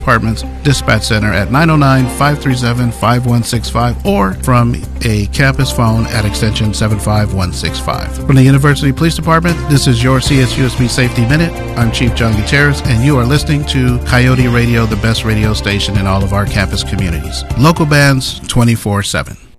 Department's Dispatch Center at 909-537-5165 or from a campus phone at extension 75165. From the University Police Department, this is your CSUSB Safety Minute. I'm Chief John Gutierrez, and you are listening to Coyote Radio, the best radio station in all of our campus communities. Local bands 24/7.